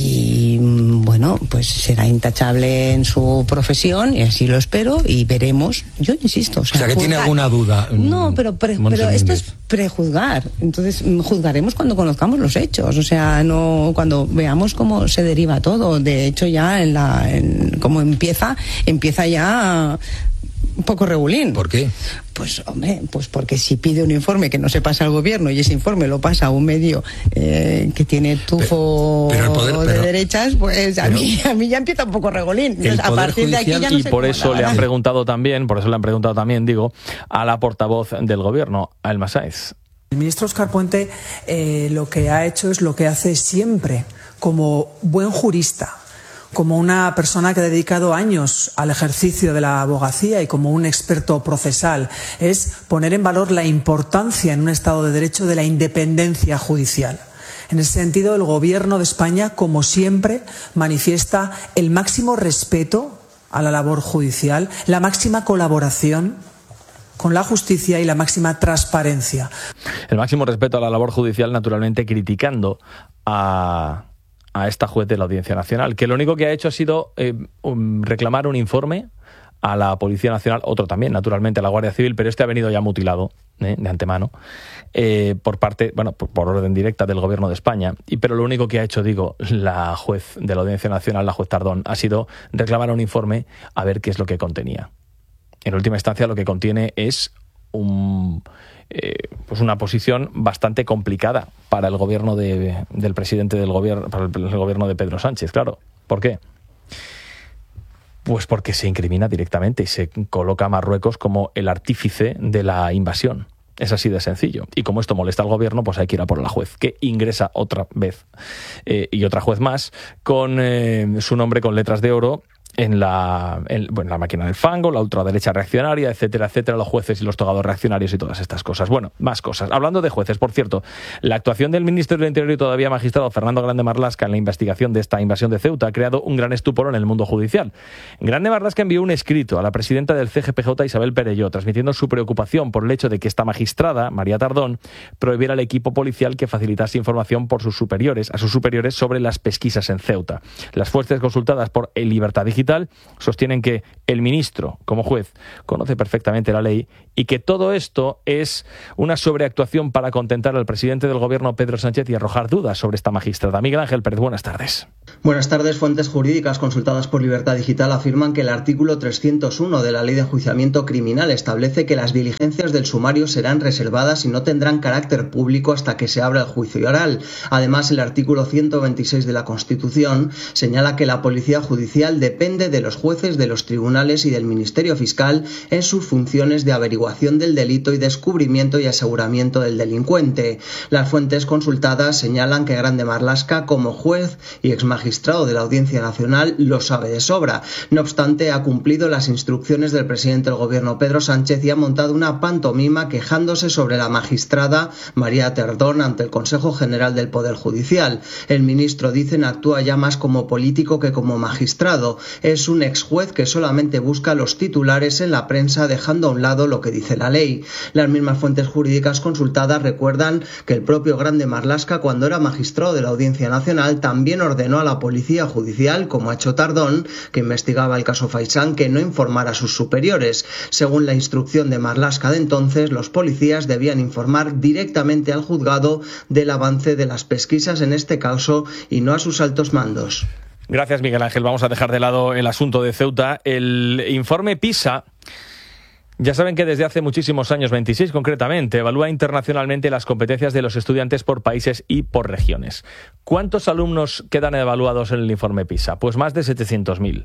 E: y, bueno, pues será intachable en su profesión y así lo espero y veremos. Yo insisto. O sea,
H: o sea que
E: juzgar.
H: tiene alguna duda.
E: No, pero, pre, pero esto es prejuzgar. Entonces, juzgaremos cuando conozcamos los hechos. O sea, no cuando veamos cómo se deriva todo. De hecho, ya en la, en, como empieza, empieza ya un poco regulín.
H: ¿Por qué?
E: Pues, hombre, pues porque si pide un informe que no se pasa al gobierno y ese informe lo pasa a un medio eh, que tiene tufo
H: pero, pero el poder,
E: de
H: pero,
E: derechas, pues a,
H: pero,
E: mí, a mí ya empieza un poco regolín. Entonces, a partir de aquí ya no
B: y
E: sé
B: por
E: cómo
B: eso le han preguntado también, por eso le han preguntado también, digo, a la portavoz del gobierno, a Elma Sáez.
D: El ministro Óscar Puente eh, lo que ha hecho es lo que hace siempre, como buen jurista, como una persona que ha dedicado años al ejercicio de la abogacía y como un experto procesal, es poner en valor la importancia en un Estado de Derecho de la independencia judicial. En ese sentido, el Gobierno de España, como siempre, manifiesta el máximo respeto a la labor judicial, la máxima colaboración con la justicia y la máxima transparencia.
B: El máximo respeto a la labor judicial, naturalmente criticando a... a esta juez de la Audiencia Nacional, que lo único que ha hecho ha sido eh, um, reclamar un informe a la Policía Nacional, otro también, naturalmente, a la Guardia Civil, pero este ha venido ya mutilado eh, de antemano eh, por parte, bueno, por, por orden directa del Gobierno de España. Y pero lo único que ha hecho, digo, la juez de la Audiencia Nacional, la juez Tardón, ha sido reclamar un informe a ver qué es lo que contenía. En última instancia, lo que contiene es un... Eh, pues una posición bastante complicada para el gobierno de, del presidente del gobierno, para el, el gobierno de Pedro Sánchez, claro. ¿Por qué? Pues porque se incrimina directamente y se coloca a Marruecos como el artífice de la invasión. Es así de sencillo. Y como esto molesta al gobierno, pues hay que ir a por la juez, que ingresa otra vez eh, y otra juez más con eh, su nombre con letras de oro en la, en, bueno, la máquina del fango, la ultraderecha reaccionaria, etcétera, etcétera, los jueces y los togados reaccionarios y todas estas cosas. Bueno, más cosas. Hablando de jueces, por cierto, la actuación del ministro del Interior y todavía magistrado Fernando Grande Marlaska en la investigación de esta invasión de Ceuta ha creado un gran estupor en el mundo judicial. Grande Marlaska envió un escrito a la presidenta del C G P J, Isabel Perelló, transmitiendo su preocupación por el hecho de que esta magistrada, María Tardón, prohibiera al equipo policial que facilitase información por sus superiores, a sus superiores sobre las pesquisas en Ceuta. Las fuentes consultadas por El Libertad Digital sostienen que el ministro, como juez, conoce perfectamente la ley y que todo esto es una sobreactuación para contentar al presidente del gobierno, Pedro Sánchez, y arrojar dudas sobre esta magistrada. Miguel Ángel Pérez, buenas tardes.
W: Buenas tardes. Fuentes jurídicas consultadas por Libertad Digital afirman que el artículo trescientos uno de la Ley de Enjuiciamiento Criminal establece que las diligencias del sumario serán reservadas y no tendrán carácter público hasta que se abra el juicio oral. Además, el artículo ciento veintiséis de la Constitución señala que la policía judicial depende de los jueces, de los tribunales y del Ministerio Fiscal en sus funciones de averiguación del delito y descubrimiento y aseguramiento del delincuente. Las fuentes consultadas señalan que Grande Marlaska, como juez y exmagistrado de la Audiencia Nacional, lo sabe de sobra. No obstante, ha cumplido las instrucciones del presidente del gobierno, Pedro Sánchez, y ha montado una pantomima quejándose sobre la magistrada María Tardón ante el Consejo General del Poder Judicial. El ministro, dicen, actúa ya más como político que como magistrado. Es un ex juez que solamente busca los titulares en la prensa, dejando a un lado lo que dice la ley. Las mismas fuentes jurídicas consultadas recuerdan que el propio Grande Marlaska, cuando era magistrado de la Audiencia Nacional, también ordenó a la policía judicial, como ha hecho Tardón, que investigaba el caso Faisán, que no informara a sus superiores. Según la instrucción de Marlaska de entonces, los policías debían informar directamente al juzgado del avance de las pesquisas en este caso y no a sus altos mandos.
B: Gracias, Miguel Ángel. Vamos a dejar de lado el asunto de Ceuta. El informe PISA, ya saben que desde hace muchísimos años, veintiséis concretamente, evalúa internacionalmente las competencias de los estudiantes por países y por regiones. ¿Cuántos alumnos quedan evaluados en el informe PISA? Pues más de setecientos mil.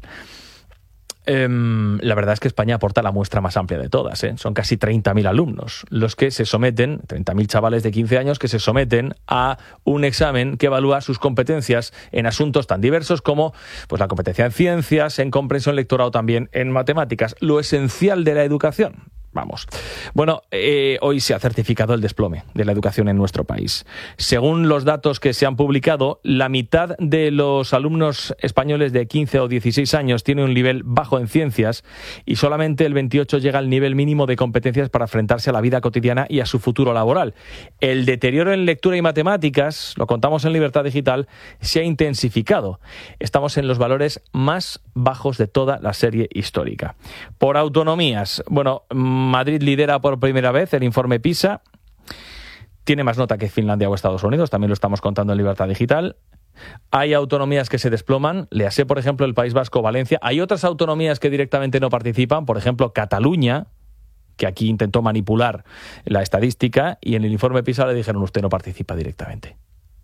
B: Eh, la verdad es que España aporta la muestra más amplia de todas, ¿eh? Son casi treinta mil alumnos los que se someten, treinta mil chavales de quince años que se someten a un examen que evalúa sus competencias en asuntos tan diversos como pues, la competencia en ciencias, en comprensión lectora o también en matemáticas, lo esencial de la educación. Vamos. Bueno, eh, hoy se ha certificado el desplome de la educación en nuestro país. Según los datos que se han publicado, la mitad de los alumnos españoles de quince o dieciséis años tiene un nivel bajo en ciencias y solamente el veintiocho llega al nivel mínimo de competencias para enfrentarse a la vida cotidiana y a su futuro laboral. El deterioro en lectura y matemáticas, lo contamos en Libertad Digital, se ha intensificado. Estamos en los valores más bajos de toda la serie histórica. Por autonomías, bueno, Madrid lidera por primera vez el informe PISA. Tiene más nota que Finlandia o Estados Unidos, también lo estamos contando en Libertad Digital. Hay autonomías que se desploman, léase por ejemplo el País Vasco, Valencia. Hay otras autonomías que directamente no participan, por ejemplo Cataluña, que aquí intentó manipular la estadística y en el informe PISA le dijeron usted no participa directamente.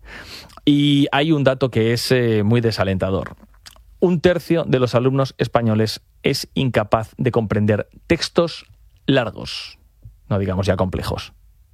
B: Y hay un dato que es eh, muy desalentador. Un tercio de los alumnos españoles es incapaz de comprender textos largos, no digamos ya complejos.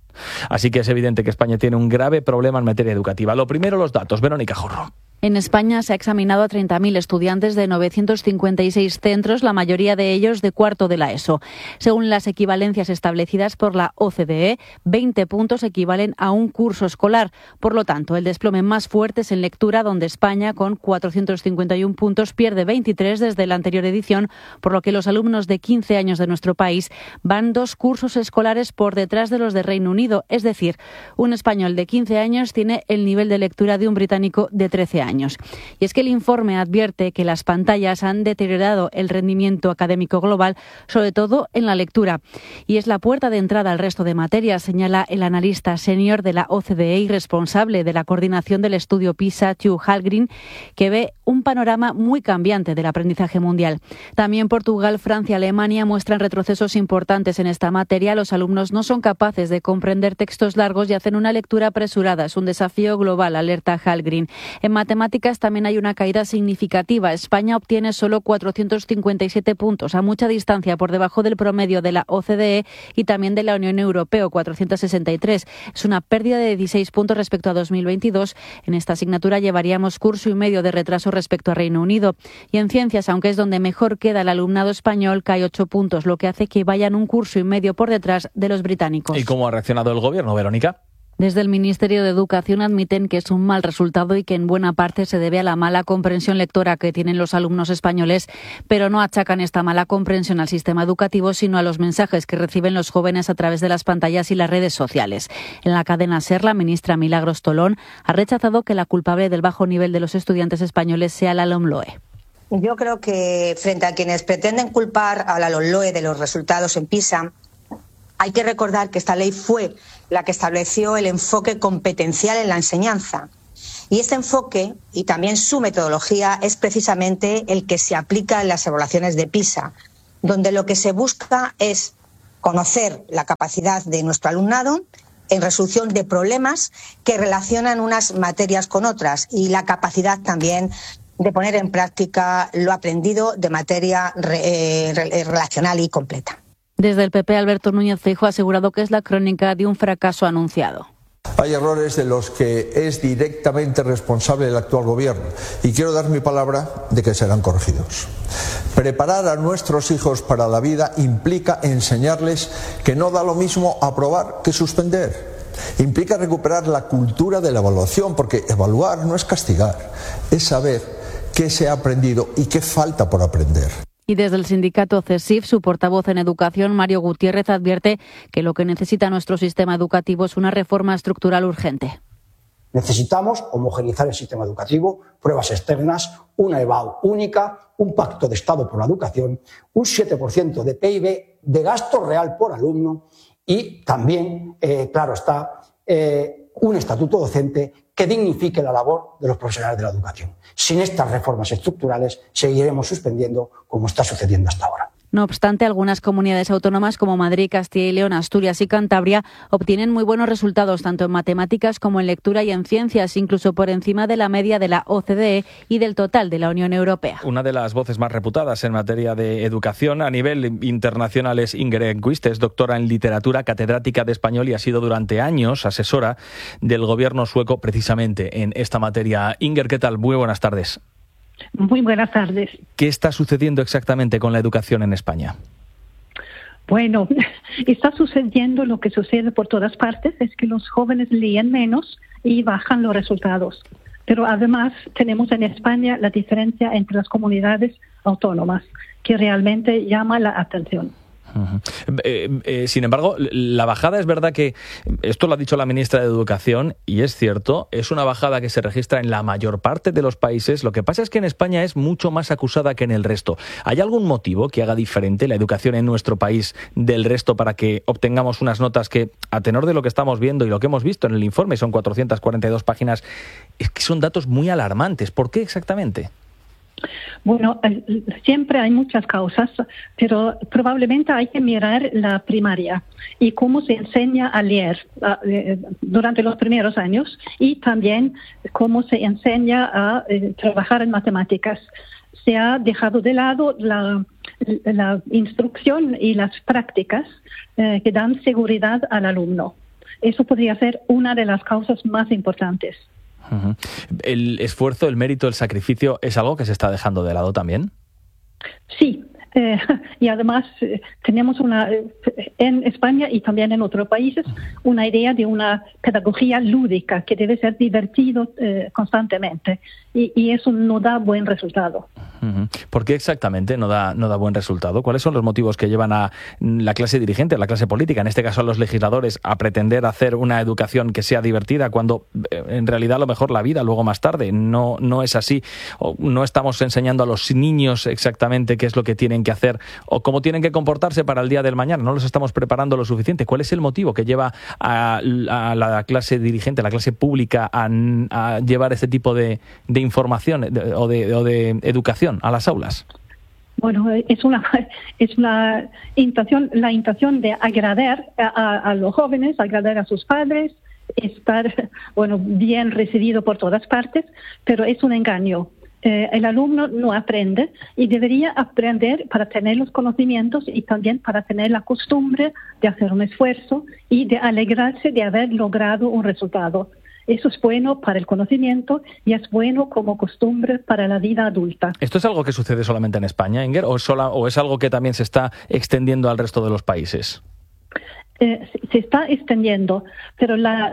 B: Así que es evidente que España tiene un grave problema en materia educativa. Lo primero, los datos. Verónica Jorro.
M: En España se ha examinado a treinta mil estudiantes de novecientos cincuenta y seis centros, la mayoría de ellos de cuarto de la ESO. Según las equivalencias establecidas por la O C D E, veinte puntos equivalen a un curso escolar. Por lo tanto, el desplome más fuerte es en lectura, donde España, con cuatrocientos cincuenta y uno puntos, pierde veintitrés desde la anterior edición, por lo que los alumnos de quince años de nuestro país van dos cursos escolares por detrás de los de Reino Unido. Es decir, un español de quince años tiene el nivel de lectura de un británico de trece años. Y es que el informe advierte que las pantallas han deteriorado el rendimiento académico global, sobre todo en la lectura. Y es la puerta de entrada al resto de materias, señala el analista senior de la O C D E y responsable de la coordinación del estudio PISA, Hugh Hallgren, que ve un panorama muy cambiante del aprendizaje mundial. También Portugal, Francia y Alemania muestran retrocesos importantes en esta materia. Los alumnos no son capaces de comprender textos largos y hacen una lectura apresurada. Es un desafío global, alerta Hallgren. En matemáticas también hay una caída significativa. España obtiene solo cuatrocientos cincuenta y siete puntos, a mucha distancia por debajo del promedio de la O C D E y también de la Unión Europea, cuatrocientos sesenta y tres. Es una pérdida de dieciséis puntos respecto a dos mil veintidós. En esta asignatura llevaríamos curso y medio de retraso respecto a Reino Unido. Y en ciencias, aunque es donde mejor queda el alumnado español, cae ocho puntos, lo que hace que vayan un curso y medio por detrás de los británicos.
B: ¿Y cómo ha reaccionado el gobierno, Verónica?
M: Desde el Ministerio de Educación admiten que es un mal resultado y que en buena parte se debe a la mala comprensión lectora que tienen los alumnos españoles, pero no achacan esta mala comprensión al sistema educativo, sino a los mensajes que reciben los jóvenes a través de las pantallas y las redes sociales. En la cadena SER, la ministra Milagros Tolón ha rechazado que la culpable del bajo nivel de los estudiantes españoles sea la LOMLOE.
H: Yo creo que frente a quienes pretenden culpar a la LOMLOE de los resultados en PISA, hay que recordar que esta ley fue la que estableció el enfoque competencial en la enseñanza. Y este enfoque, y también su metodología, es precisamente el que se aplica en las evaluaciones de PISA, donde lo que se busca es conocer la capacidad de nuestro alumnado en resolución de problemas que relacionan unas materias con otras y la capacidad también de poner en práctica lo aprendido de materia re, re, relacional y completa.
M: Desde el P P, Alberto Núñez Feijóo ha asegurado que es la crónica de un fracaso anunciado.
F: Hay errores de los que es directamente responsable el actual gobierno y quiero dar mi palabra de que serán corregidos. Preparar a nuestros hijos para la vida implica enseñarles que no da lo mismo aprobar que suspender. Implica recuperar la cultura de la evaluación, porque evaluar no es castigar, es saber qué se ha aprendido y qué falta por aprender.
M: Y desde el sindicato CESIF, su portavoz en educación, Mario Gutiérrez, advierte que lo que necesita nuestro sistema educativo es una reforma estructural urgente.
I: Necesitamos homogeneizar el sistema educativo, pruebas externas, una E B A U única, un pacto de Estado por la educación, un siete por ciento de P I B de gasto real por alumno y también, eh, claro está, eh, un estatuto docente que dignifique la labor de los profesionales de la educación. Sin estas reformas estructurales seguiremos suspendiendo como está sucediendo hasta ahora.
M: No obstante, algunas comunidades autónomas como Madrid, Castilla y León, Asturias y Cantabria obtienen muy buenos resultados tanto en matemáticas como en lectura y en ciencias, incluso por encima de la media de la O C D E y del total de la Unión Europea.
B: Una de las voces más reputadas en materia de educación a nivel internacional es Inger Enquist, es doctora en literatura, catedrática de español y ha sido durante años asesora del gobierno sueco precisamente en esta materia. Inger, ¿qué tal? Muy buenas tardes.
J: Muy buenas tardes.
B: ¿Qué está sucediendo exactamente con la educación en España?
J: Bueno, está sucediendo lo que sucede por todas partes, es que los jóvenes leen menos y bajan los resultados. Pero además tenemos en España la diferencia entre las comunidades autónomas, que realmente llama la atención.
B: Uh-huh. Eh, eh, sin embargo, la bajada es verdad que, esto lo ha dicho la ministra de Educación, y es cierto, es una bajada que se registra en la mayor parte de los países. Lo que pasa es que en España es mucho más acusada que en el resto. ¿Hay algún motivo que haga diferente la educación en nuestro país del resto para que obtengamos unas notas que, a tenor de lo que estamos viendo y lo que hemos visto en el informe, son cuatrocientas cuarenta y dos páginas, es que son datos muy alarmantes? ¿Por qué exactamente?
J: Bueno, siempre hay muchas causas, pero probablemente hay que mirar la primaria y cómo se enseña a leer durante los primeros años, y también cómo se enseña a trabajar en matemáticas. Se ha dejado de lado la, la instrucción y las prácticas eh, que dan seguridad al alumno. Eso podría ser una de las causas más importantes.
B: Uh-huh. ¿El esfuerzo, el mérito, el sacrificio es algo que se está dejando de lado también?
J: Sí, eh, y además eh, tenemos una eh, en España y también en otros países una idea de una pedagogía lúdica que debe ser divertido eh, constantemente, y, y eso no da buen resultado.
B: Uh-huh. ¿Por qué exactamente no da, no da buen resultado? ¿Cuáles son los motivos que llevan a la clase dirigente, a la clase política, en este caso a los legisladores, a pretender hacer una educación que sea divertida cuando en realidad a lo mejor la vida luego más tarde no, no es así? O no estamos enseñando a los niños exactamente qué es lo que tienen que hacer o cómo tienen que comportarse para el día del mañana. No los estamos preparando lo suficiente. ¿Cuál es el motivo que lleva a, a la clase dirigente, a la clase pública a, a llevar este tipo de, de información de, o, de, o de educación a las aulas?
J: Bueno, es una es una intención, la intención de agradar a, a los jóvenes, agradar a sus padres, estar bueno bien recibido por todas partes, pero es un engaño. Eh, el alumno no aprende y debería aprender para tener los conocimientos y también para tener la costumbre de hacer un esfuerzo y de alegrarse de haber logrado un resultado. Eso es bueno para el conocimiento y es bueno como costumbre para la vida adulta.
B: ¿Esto es algo que sucede solamente en España, Inger, o, sola, o es algo que también se está extendiendo al resto de los países?
J: Eh, se está extendiendo, pero la,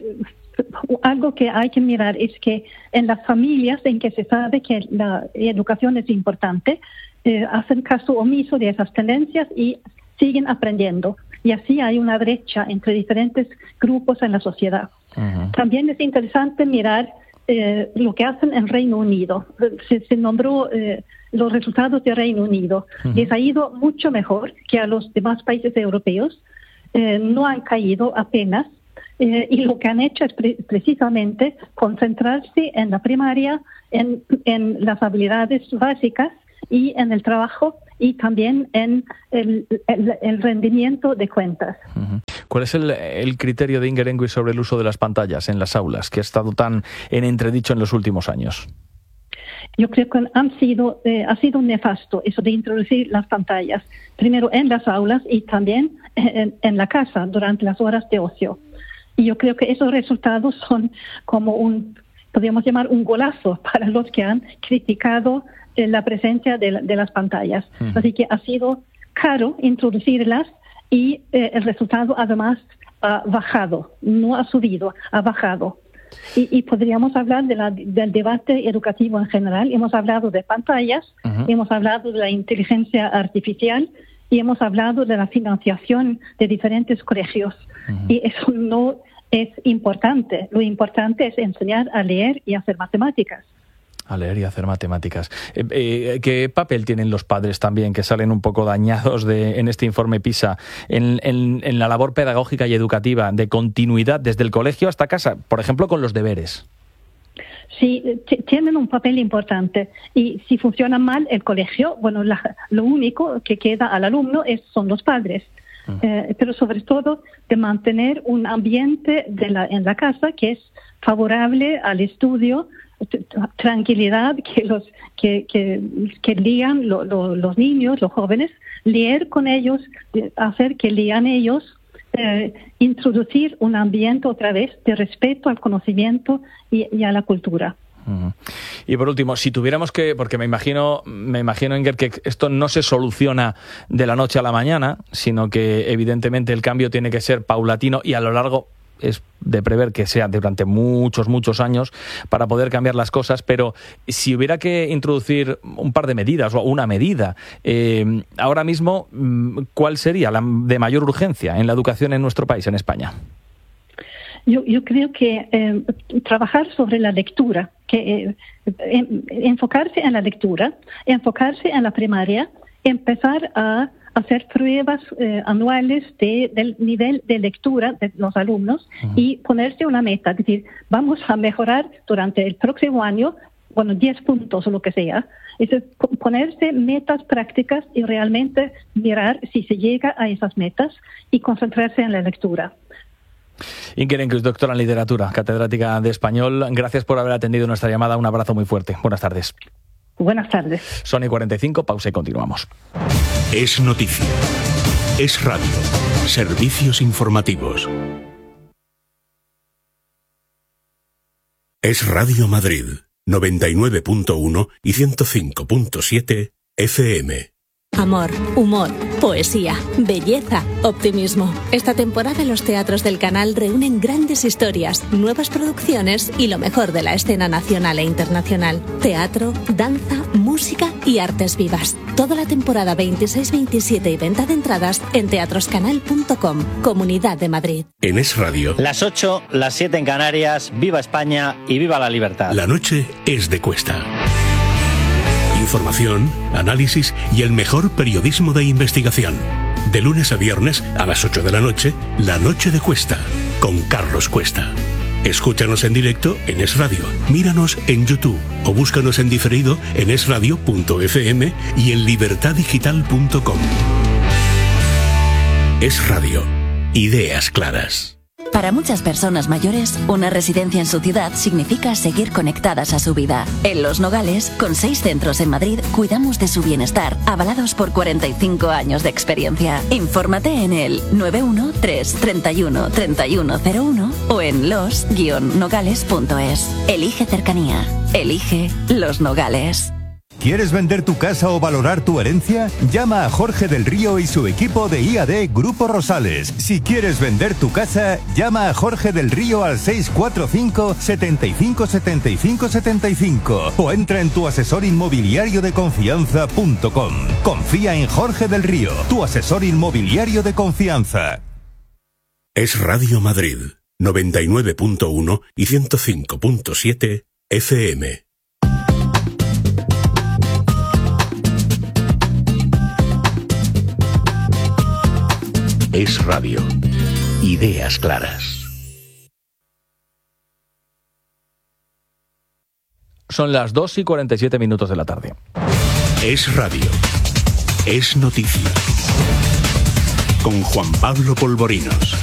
J: algo que hay que mirar es que en las familias en que se sabe que la educación es importante, eh, hacen caso omiso de esas tendencias y siguen aprendiendo. Y así hay una brecha entre diferentes grupos en la sociedad. Uh-huh. También es interesante mirar eh, lo que hacen en Reino Unido. Se, se nombró eh, los resultados de Reino Unido. Uh-huh. Les ha ido mucho mejor que a los demás países europeos. Eh, no han caído apenas. Eh, y lo que han hecho es pre- precisamente concentrarse en la primaria, en, en las habilidades básicas y en el trabajo y también en el, el, el rendimiento de cuentas.
B: Uh-huh. ¿Cuál es el, el criterio de Inger Engquist sobre el uso de las pantallas en las aulas, que ha estado tan en entredicho en los últimos años?
J: Yo creo que han sido, eh, ha sido nefasto eso de introducir las pantallas, primero en las aulas y también en, en la casa durante las horas de ocio. Y yo creo que esos resultados son como un, podríamos llamar un golazo para los que han criticado eh, la presencia de, de las pantallas. Uh-huh. Así que ha sido caro introducirlas y eh, el resultado además ha bajado, no ha subido, ha bajado. Y, y podríamos hablar de la, del debate educativo en general. Hemos hablado de pantallas, uh-huh. hemos hablado de la inteligencia artificial y hemos hablado de la financiación de diferentes colegios. Uh-huh. Y eso no es importante. Lo importante es enseñar a leer y hacer matemáticas.
B: A leer y hacer matemáticas. Eh, eh, ¿Qué papel tienen los padres también, que salen un poco dañados de, en este informe PISA, en, en, en la labor pedagógica y educativa, de continuidad desde el colegio hasta casa, por ejemplo, con los deberes?
J: Sí, t- tienen un papel importante. Y si funciona mal el colegio, bueno, la, lo único que queda al alumno es, son los padres. Uh-huh. Eh, pero sobre todo de mantener un ambiente de la, en la casa que es favorable al estudio, tranquilidad, que los que que, que lean lo, lo, los niños, los jóvenes, leer con ellos, hacer que lean ellos, eh, introducir un ambiente otra vez de respeto al conocimiento y, y a la cultura.
B: Uh-huh. Y por último, si tuviéramos que, porque me imagino, me imagino, Inger, que esto no se soluciona de la noche a la mañana, sino que evidentemente el cambio tiene que ser paulatino y a lo largo es de prever que sea durante muchos, muchos años para poder cambiar las cosas, pero si hubiera que introducir un par de medidas o una medida, eh, ahora mismo, ¿cuál sería la de mayor urgencia en la educación en nuestro país, en España?
J: Yo, yo creo que eh, trabajar sobre la lectura, que eh, en, enfocarse en la lectura, enfocarse en la primaria, empezar a hacer pruebas eh, anuales de, del nivel de lectura de los alumnos uh-huh. y ponerse una meta, es decir, vamos a mejorar durante el próximo año, bueno, diez puntos o lo que sea. Es decir, ponerse metas prácticas y realmente mirar si se llega a esas metas y concentrarse en la lectura.
B: Inger Enkuz, doctora en literatura, catedrática de español, gracias por haber atendido nuestra llamada. Un abrazo muy fuerte. Buenas tardes.
J: Buenas tardes.
B: Son y cuarenta y cinco, pausa y continuamos.
A: Es noticia. Es radio. Servicios informativos. Es Radio Madrid, noventa y nueve punto uno y ciento cinco punto siete F M.
L: Amor, humor, poesía, belleza, optimismo. Esta temporada los teatros del canal reúnen grandes historias, nuevas producciones y lo mejor de la escena nacional e internacional. Teatro, danza, música y artes vivas. Toda la temporada veintiséis veintisiete y venta de entradas en teatroscanal punto com, Comunidad de Madrid.
A: En Es Radio.
N: Las ocho, las siete en Canarias, viva España y viva la libertad.
A: La noche es de Cuesta. Información, análisis y el mejor periodismo de investigación. De lunes a viernes a las ocho de la noche, La Noche de Cuesta, con Carlos Cuesta. Escúchanos en directo en Es Radio, míranos en YouTube o búscanos en diferido en es radio punto efe eme y en libertad digital punto com. Es Radio. Ideas claras.
O: Para muchas personas mayores, una residencia en su ciudad significa seguir conectadas a su vida. En Los Nogales, con seis centros en Madrid, cuidamos de su bienestar, avalados por cuarenta y cinco años de experiencia. Infórmate en el nueve uno tres, treinta y uno, treinta y uno cero uno o en los guion nogales punto es. Elige cercanía. Elige Los Nogales.
X: ¿Quieres vender tu casa o valorar tu herencia? Llama a Jorge del Río y su equipo de I A D Grupo Rosales. Si quieres vender tu casa, llama a Jorge del Río al seis cuatro cinco, setenta y cinco, setenta y cinco, setenta y cinco o entra en tu asesor inmobiliario de confianza punto com. Confía en Jorge del Río, tu asesor inmobiliario de confianza.
A: Es Radio Madrid, noventa y nueve punto uno y ciento cinco punto siete F M. Es Radio. Ideas claras.
B: Son las dos y cuarenta y siete minutos de la tarde.
A: Es Radio. Es noticia. Con Juan Pablo Polvorinos.